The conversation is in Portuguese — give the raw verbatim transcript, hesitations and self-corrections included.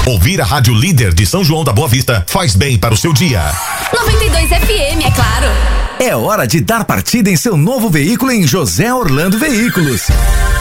Ouvir a Rádio Líder de São João da Boa Vista faz bem para o seu dia. noventa e dois F M, é claro. É hora de dar partida em seu novo veículo em José Orlando Veículos.